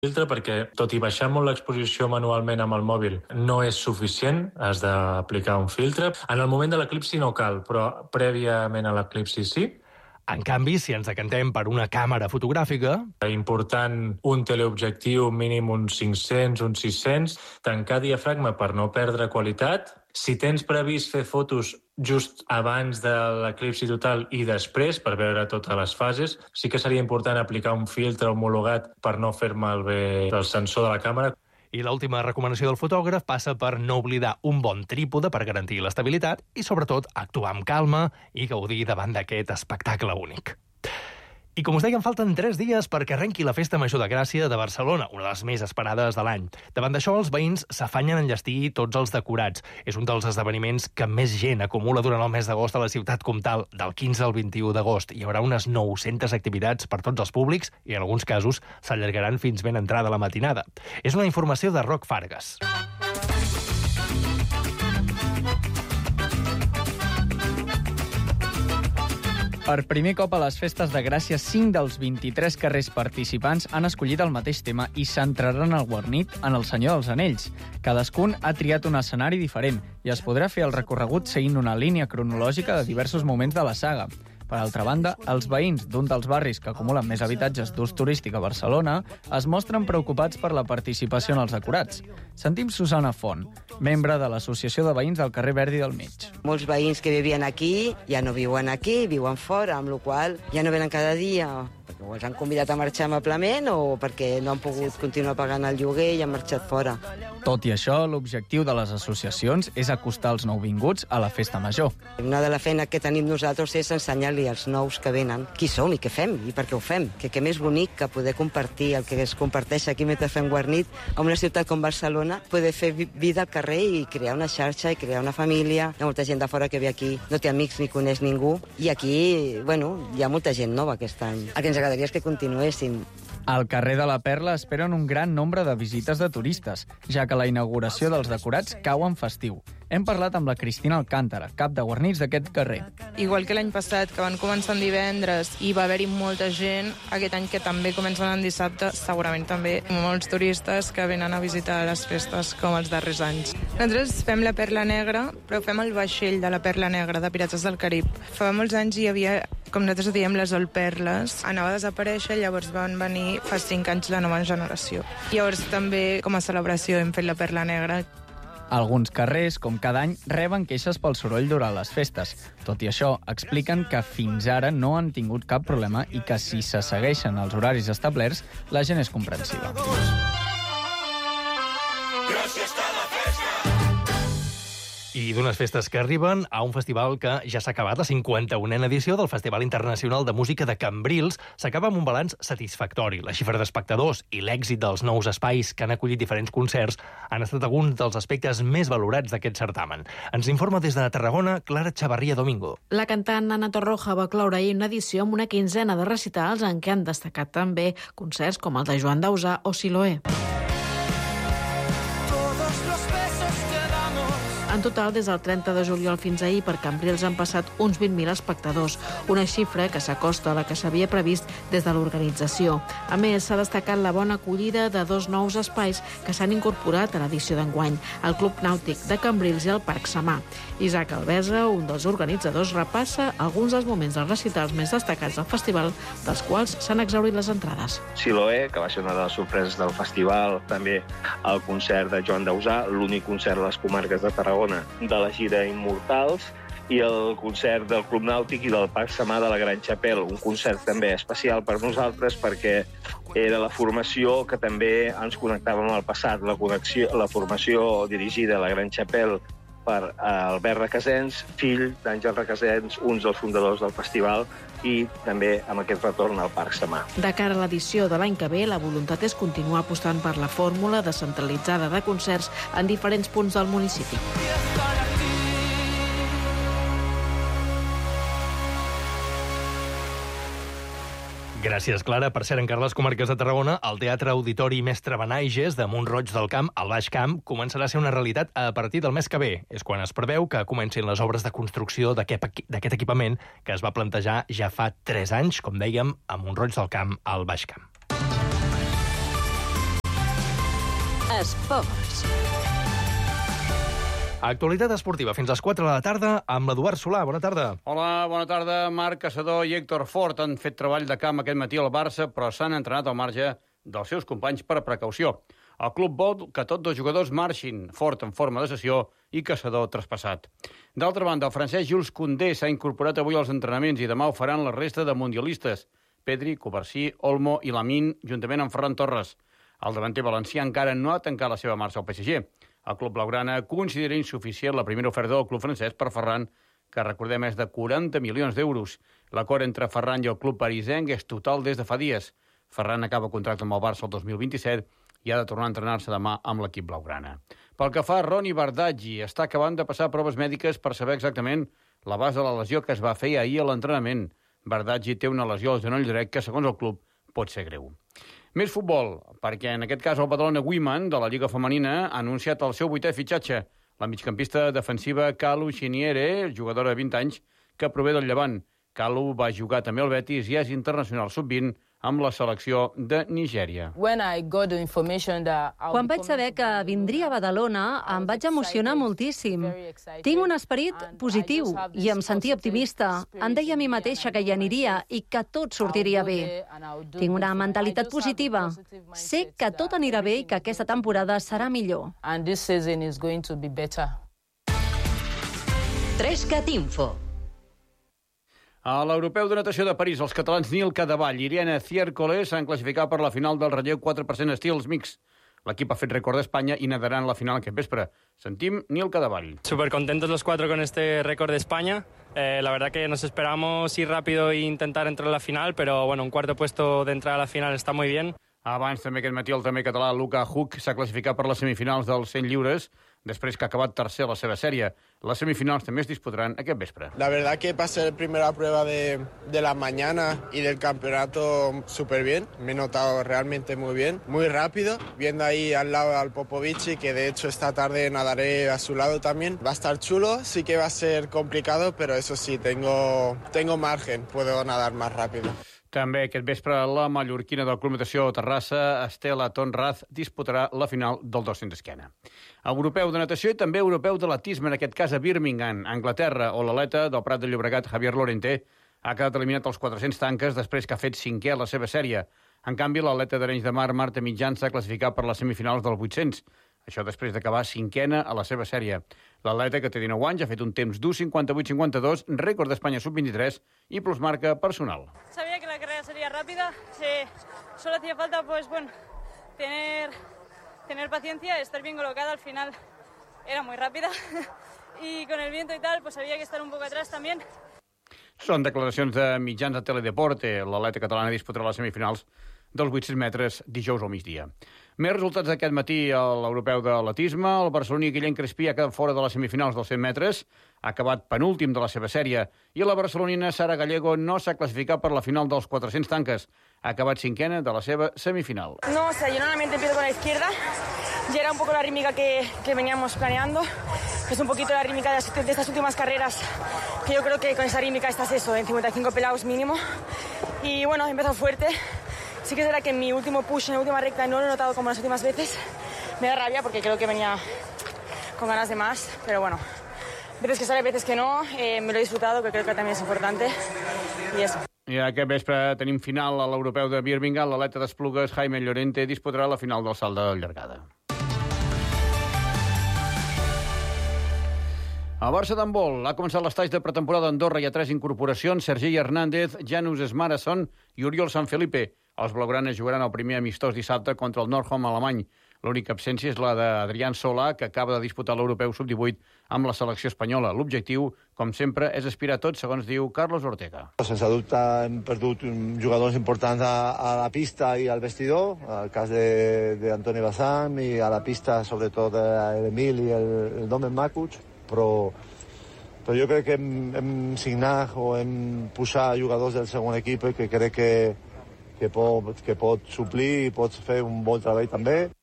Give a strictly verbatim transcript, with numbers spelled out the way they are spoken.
filtre perquè, tot i baixar molt l'exposició manualment amb el mòbil, no és suficient, has d'aplicar un filtre. En el moment de l'eclipsi no cal, però prèviament a l'eclipsi sí. En canvi, si ens decantem per una càmera fotogràfica... Important un teleobjectiu mínim uns cinc-cents, uns sis-cents, tancar diafragma per no perdre qualitat. Si tens previst fer fotos just abans de l'eclipsi total i després, per veure totes les fases, sí que seria important aplicar un filtre homologat per no fer malbé el sensor de la càmera. I l'última recomanació del fotògraf passa per no oblidar un bon trípode per garantir l'estabilitat i, sobretot, actuar amb calma i gaudir davant d'aquest espectacle únic. I com us deia, falten tres dies perquè arrenqui la Festa Major de Gràcia de Barcelona, una de les més esperades de l'any. Davant d'això, els veïns s'afanyen a enllestir tots els decorats. És un dels esdeveniments que més gent acumula durant el mes d'agost a la ciutat comtal. Del quinze al vint-i-u d'agost hi haurà unes nou-centes activitats per tots els públics i, en alguns casos, s'allargaran fins ben entrada la matinada. És una informació de Roc Fargas. Per primer cop a les festes de Gràcia, cinc dels vint-i-tres carrers participants han escollit el mateix tema i centraran el guarnit en el Senyor dels Anells. Cadascun ha triat un escenari diferent i es podrà fer el recorregut seguint una línia cronològica de diversos moments de la saga. Per altra banda, els veïns d'un dels barris que acumulen més habitatges d'ús turístic a Barcelona es mostren preocupats per la participació en els decorats. Sentim Susana Font, membre de l'Associació de Veïns del carrer Verdi del Mig. Molts veïns que vivien aquí ja no viuen aquí, viuen fora, amb la qual cosa ja no venen cada dia, perquè o els han convidat a marxar amablement o perquè no han pogut continuar pagant el lloguer i han marxat fora. Tot i això, l'objectiu de les associacions és acostar els nouvinguts a la Festa Major. Una de la feina que tenim nosaltres és ensenyar-li als nous que venen qui som i què fem i per què ho fem. Que què més bonic que poder compartir el que es comparteix aquí mentre fem guarnit a una ciutat com Barcelona, poder fer vida al carrer i crear una xarxa i crear una família. Hi ha molta gent de fora que ve aquí, no té amics ni coneix ningú, i aquí, bueno, hi ha molta gent nova aquest any. El que ens agradaria és que continuessin. Al carrer de la Perla esperen un gran nombre de visites de turistes, ja que la inauguració dels decorats cau en festiu. Hem parlat amb la Cristina Alcántara, cap de guarnits d'aquest carrer. Igual que l'any passat, que van començar en divendres i va haver-hi molta gent, aquest any que també comencen en dissabte, segurament també molts turistes que venen a visitar les festes com els darrers anys. Nosaltres fem la Perla Negra, però fem el vaixell de la Perla Negra, de Pirates del Carib. Fa molts anys hi havia, com nosaltres diem, les Olperles. Anava a desaparèixer, llavors van venir fa cinc anys la nova generació. Llavors també, com a celebració, hem fet la Perla Negra. Alguns carrers, com cada any, reben queixes pel soroll durant les festes. Tot i això, expliquen que fins ara no han tingut cap problema i que si se segueixen els horaris establerts, la gent és comprensiva. I d'unes festes que arriben a un festival que ja s'ha acabat, la cinquanta-unena edició del Festival Internacional de Música de Cambrils, s'acaba amb un balanç satisfactori. La xifra d'espectadors i l'èxit dels nous espais que han acollit diferents concerts han estat alguns dels aspectes més valorats d'aquest certamen. Ens informa des de Tarragona Clara Chavarría Domingo. La cantant Ana Torroja va cloure ahir una edició amb una quinzena de recitals en què han destacat també concerts com el de Joan Dausà o Siloé. En total, des del trenta de juliol fins ahir, per Cambrils han passat uns vint mil espectadors, una xifra que s'acosta a la que s'havia previst des de l'organització. A més, s'ha destacat la bona acollida de dos nous espais que s'han incorporat a l'edició d'enguany, el Club Nàutic de Cambrils i el Parc Samà. Isaac Albesa, un dels organitzadors, repassa alguns dels moments dels recitals més destacats del festival, dels quals s'han exhaurit les entrades. Siloé, que va ser una de les sorpreses del festival, també el concert de Joan Dausà, l'únic concert a les comarques de Tarragona de la gira Immortals, i el concert del Club Nàutic i del Parc Samà de la Gran Chapelle, un concert també especial per nosaltres perquè era la formació que també ens connectava amb el passat, la, connexió, la formació dirigida a la Gran Chapelle per Albert Requesens, fill d'Àngel Requesens, un dels fundadors del festival, i també amb aquest retorn al Parc Samà. De cara a l'edició de l'any que ve, la voluntat és continuar apostant per la fórmula descentralitzada de concerts en diferents punts del municipi. Gràcies, Clara. Per cert, encara a les comarques de Tarragona, el Teatre Auditori Mestre Benaiges de Mont-roig del Camp, al Baix Camp, començarà a ser una realitat a partir del mes que ve. És quan es preveu que comencin les obres de construcció d'aquest equipament que es va plantejar ja fa tres anys, com dèiem, a Mont-roig del Camp, al Baix Camp. Esports. Actualitat esportiva fins a les quatre de la tarda amb l'Eduard Solà. Bona tarda. Hola, bona tarda. Marc Caçador i Héctor Fort han fet treball de camp aquest matí al Barça, però s'han entrenat al marge dels seus companys per precaució. El club vol que tots dos jugadors marxin, Fort en forma de sessió i Caçador traspassat. D'altra banda, el francès Jules Koundé s'ha incorporat avui als entrenaments i demà ho faran la resta de mundialistes. Pedri, Covarsí, Olmo i Lamine, juntament amb Ferran Torres. El davanter valencià encara no ha tancat la seva marxa al P S G. El club blaugrana considera insuficient la primera oferta del club francès per Ferran, que recordem és de quaranta milions d'euros. L'acord entre Ferran i el club parisenc és total des de fa dies. Ferran acaba contracte amb el Barça el dos mil vint-i-set i ha de tornar a entrenar-se demà amb l'equip blaugrana. Pel que fa a Ronny Bardghji, està acabant de passar proves mèdiques per saber exactament l'abast de la lesió que es va fer ahir a l'entrenament. Bardghji té una lesió al genoll dret que, segons el club, pot ser greu. Més futbol, perquè en aquest cas el Badalona Women de la Lliga Femenina ha anunciat el seu vuitè fitxatge, la migcampista defensiva Kalu Chiniere, jugadora de vint anys, que prové del Llevant. Kalu va jugar també al Betis i és internacional sub vint amb la selecció de Nigèria. Quan vaig saber que vindria a Badalona, em vaig emocionar moltíssim. Tinc un esperit positiu i em sentia optimista. Em deia a mi mateixa que hi aniria i que tot sortiria bé. Tinc una mentalitat positiva. Sé que tot anirà bé i que aquesta temporada serà millor. Trescat Info. A l'Europeu de Natació de París, els catalans Nil Cadevall i Irene Ciércoles s'han classificat per la final del relleu quatre per cent estils mix. L'equip ha fet rècord d'Espanya i nadaran la final aquest vespre. Sentim Nil Cadevall. Súper contentos los cuatro con este récord de España. Eh, la verdad que nos esperamos ir rápido e intentar entrar a la final, pero bueno, un cuarto puesto de entrar a la final está muy bien. Abans, també aquest matí, el també català Luka Huck s'ha classificat per les semifinals dels cent lliures, després que ha acabat tercer a la seva sèrie. Les semifinals també es disputaran aquest vespre. La verdad que pasé la primera prueba de, de la mañana y del campeonato súper bien. Me he notado realmente muy bien, muy rápido, viendo ahí al lado al Popovici, que de hecho esta tarde nadaré a su lado también. Va a estar chulo, sí que va a ser complicado, pero eso sí, tengo, tengo margen, puedo nadar más rápido. També aquest vespre la mallorquina del Club Natació Terrassa, Estela Tonraz, disputarà la final del dos-cents esquena. Europeu de natació i també europeu d'atletisme, en aquest cas a Birmingham, Anglaterra, on l'atleta del Prat de Llobregat, Javier Lorente, ha quedat eliminat als quatre-cents tanques després que ha fet cinquè a la seva sèrie. En canvi, l'atleta d'Arenys de Mar, Marta Mitjan, s'ha classificat per les semifinals del vuit-cents. Això després d'acabar cinquena a la seva sèrie. L'atleta, que té dinou anys, ha fet un temps d'u cinquanta-vuit cinquanta-dos, rècord d'Espanya sub vint-i-tres i plusmarca personal. Sabía que la carrera sería rápida, se, solo hacía falta pues bueno, tener, tener paciencia, estar bien colocada, al final era muy rápida y con el viento y tal, pues había que estar un poco atrás también. Són declaracions de mitjans de Teledeporte. L'atleta catalana disputarà les semifinals dels vuit-cents metres dijous al migdia. Més resultats d'aquest matí a l'Europeu d'atletisme. El barceloní Guillem Crespí ha quedat fora de les semifinals dels cent metres, ha acabat penúltim de la seva sèrie, i la barcelonina Sara Gallego no s'ha classificat per la final dels quatre-cents tanques. Ha acabat cinquena de la seva semifinal. No, o sea, yo normalmente empiezo con la izquierda, y era un poco la rítmica que, que veníamos planeando. Es un poquito la rítmica de, de estas últimas carreras, que yo creo que con esa rítmica estás eso, en cincuenta y cinco pelados mínimo. Y bueno, he empezado fuerte. Sí que es verdad que en mi último push, en la última recta, no lo he notado como las últimas veces. Me da rabia porque creo que venía con ganas de más, pero bueno, veces que sale, veces que no, eh, me lo he disfrutado, que creo que también es importante, y eso. I aquest vespre tenim final a l'Europeu de Birmingham. L'atleta d'Esplugues, Jaime Llorente, disputarà la final del salt de llargada. A Barça d'handbol ha començat l'estatge de pretemporada a Andorra. Hi ha tres incorporacions: Sergi Hernández, Janus Smarasson i Oriol Sanfelipe. Els blaugranes jugaran el primer amistós dissabte contra el Nordhorn alemany. L'única absència és la d'Adrián Solà, que acaba de disputar l'Europeu sub divuit amb la selecció espanyola. L'objectiu, com sempre, és aspirar a tot, segons diu Carlos Ortega. Sense dubte hem perdut jugadors importants a, a la pista i al vestidor, el cas d'Antoni Bassam, i a la pista sobretot l'Emil i el, el Domen Makuc, però, però jo crec que hem, hem signat o hem posat jugadors del segon equip que crec que, que, pot, que pot suplir i pot fer un bon treball també.